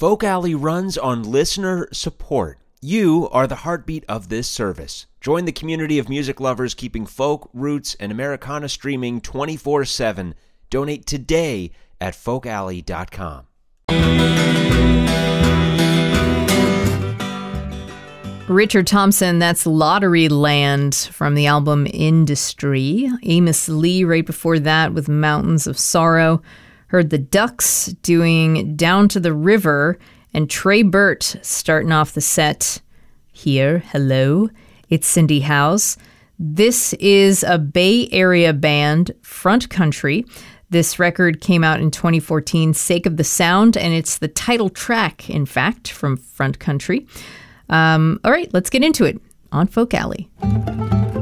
Folk Alley runs on listener support. You are the heartbeat of this service. Join the community of music lovers keeping folk, roots, and Americana streaming 24/7. Donate today at folkalley.com. Richard Thompson, that's Lottery Land from the album Industry. Amos Lee right before that with Mountains of Sorrow. Heard the Ducks doing Down to the River, and Trey Burt starting off the set here. Hello, it's Cindy House. This is a Bay Area band, Front Country. This record came out in 2014, Sake of the Sound, and it's the title track, in fact, from Front Country. All right, let's get into it on Folk Alley.